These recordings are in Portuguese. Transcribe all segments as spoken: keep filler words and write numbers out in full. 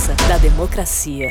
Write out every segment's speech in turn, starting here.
força da democracia.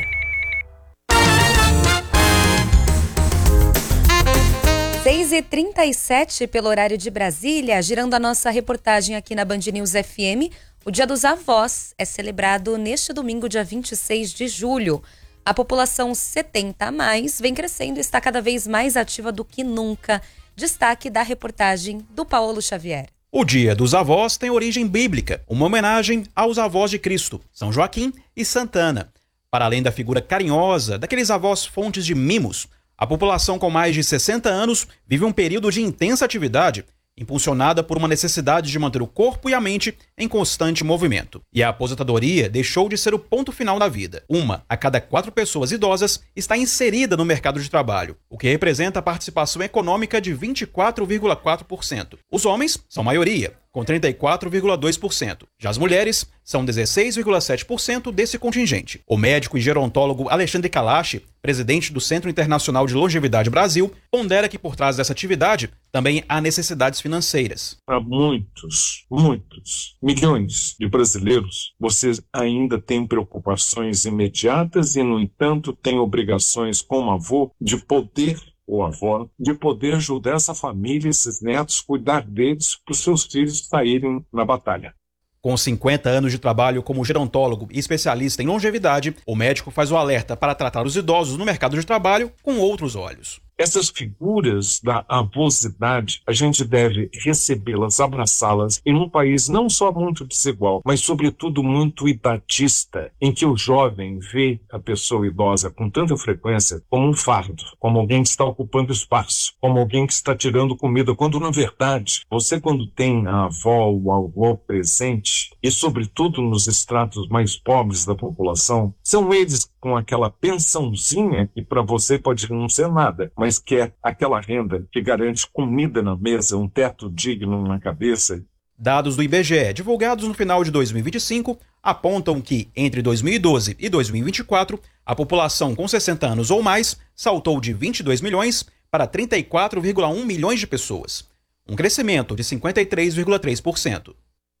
seis e trinta e sete pelo horário de Brasília, girando a nossa reportagem aqui na Band News F M. O Dia dos Avós é celebrado neste domingo, dia vinte e seis de julho. A população setenta a mais vem crescendo e está cada vez mais ativa do que nunca. Destaque da reportagem do Paulo Xavier. O Dia dos Avós tem origem bíblica, uma homenagem aos avós de Cristo, São Joaquim e Santa Ana. Para além da figura carinhosa daqueles avós fontes de mimos, a população com mais de sessenta anos vive um período de intensa atividade, impulsionada por uma necessidade de manter o corpo e a mente em constante movimento. E a aposentadoria deixou de ser o ponto final da vida. Uma a cada quatro pessoas idosas está inserida no mercado de trabalho, o que representa a participação econômica de vinte e quatro vírgula quatro por cento. Os homens são maioria, com trinta e quatro vírgula dois por cento. Já as mulheres são dezesseis vírgula sete por cento desse contingente. O médico e gerontólogo Alexandre Kalash, presidente do Centro Internacional de Longevidade Brasil, pondera que por trás dessa atividade também há necessidades financeiras. Para muitos, muitos, milhões de brasileiros, vocês ainda têm preocupações imediatas e, no entanto, têm obrigações como avô de poder ou avó, de poder ajudar essa família, esses netos, cuidar deles para os seus filhos saírem na batalha. Com cinquenta anos de trabalho como gerontólogo e especialista em longevidade, o médico faz o alerta para tratar os idosos no mercado de trabalho com outros olhos. Essas figuras da avosidade, a gente deve recebê-las, abraçá-las em um país não só muito desigual, mas sobretudo muito idadista, em que o jovem vê a pessoa idosa com tanta frequência como um fardo, como alguém que está ocupando espaço, como alguém que está tirando comida, quando na verdade, você quando tem a avó ou o avô presente, e sobretudo nos estratos mais pobres da população, são eles com aquela pensãozinha que para você pode não ser nada, mas que é aquela renda que garante comida na mesa, um teto digno na cabeça. Dados do I B G E, divulgados no final de dois mil e vinte e cinco, apontam que, entre dois mil e doze e dois mil e vinte e quatro, a população com sessenta anos ou mais saltou de vinte e dois milhões para trinta e quatro vírgula um milhões de pessoas, um crescimento de cinquenta e três vírgula três por cento.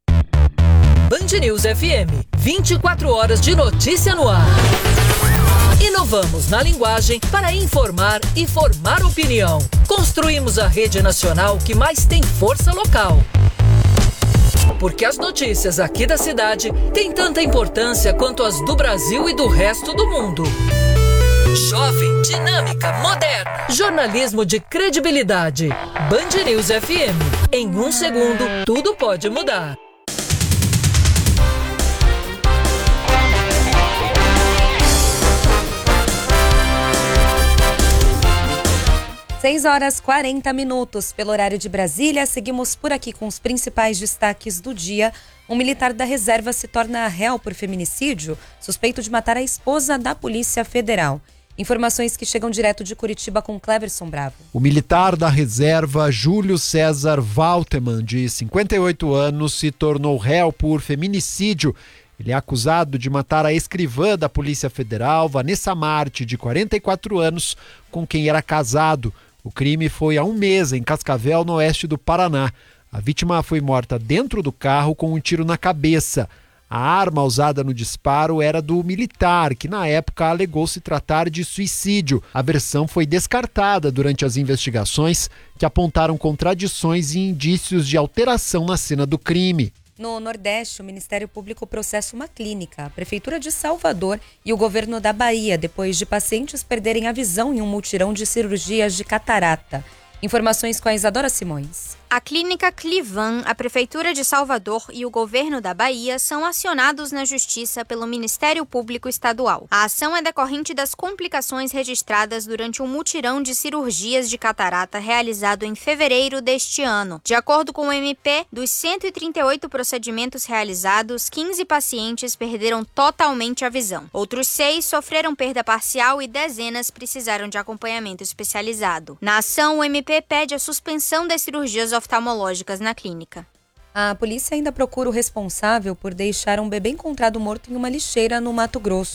Band News F M, vinte e quatro horas de notícia no ar. Inovamos na linguagem para informar e formar opinião. Construímos a rede nacional que mais tem força local. Porque as notícias aqui da cidade têm tanta importância quanto as do Brasil e do resto do mundo. Jovem, dinâmica, moderna. Jornalismo de credibilidade. Band News F M. Em um segundo, tudo pode mudar. seis horas e quarenta minutos pelo horário de Brasília. Seguimos por aqui com os principais destaques do dia. Um militar da reserva se torna réu por feminicídio, suspeito de matar a esposa da Polícia Federal. Informações que chegam direto de Curitiba com Cleverson Bravo. O militar da reserva Júlio César Walterman, de cinquenta e oito anos, se tornou réu por feminicídio. Ele é acusado de matar a escrivã da Polícia Federal, Vanessa Marte, de quarenta e quatro anos, com quem era casado. O crime foi há um mês em Cascavel, no oeste do Paraná. A vítima foi morta dentro do carro com um tiro na cabeça. A arma usada no disparo era do militar, que na época alegou se tratar de suicídio. A versão foi descartada durante as investigações, que apontaram contradições e indícios de alteração na cena do crime. No Nordeste, o Ministério Público processa uma clínica, a Prefeitura de Salvador e o governo da Bahia, depois de pacientes perderem a visão em um mutirão de cirurgias de catarata. Informações com a Isadora Simões. A Clínica Clivan, a Prefeitura de Salvador e o Governo da Bahia são acionados na Justiça pelo Ministério Público Estadual. A ação é decorrente das complicações registradas durante um mutirão de cirurgias de catarata realizado em fevereiro deste ano. De acordo com o M P, dos cento e trinta e oito procedimentos realizados, quinze pacientes perderam totalmente a visão. Outros seis sofreram perda parcial e dezenas precisaram de acompanhamento especializado. Na ação, o M P pede a suspensão das cirurgias oftalmológicas na clínica. A polícia ainda procura o responsável por deixar um bebê encontrado morto em uma lixeira no Mato Grosso.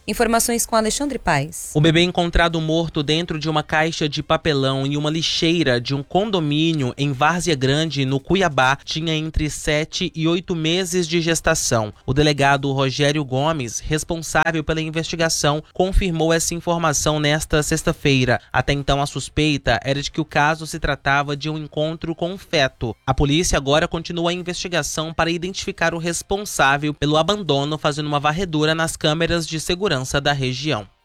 Informações com Alexandre Paes. O bebê encontrado morto dentro de uma caixa de papelão em uma lixeira de um condomínio em Várzea Grande, no Cuiabá, tinha entre sete e oito meses de gestação. O delegado Rogério Gomes, responsável pela investigação, confirmou essa informação nesta sexta-feira. Até então, a suspeita era de que o caso se tratava de um encontro com um feto. A polícia agora continua a investigação para identificar o responsável pelo abandono, fazendo uma varredura nas câmeras de segurança da região.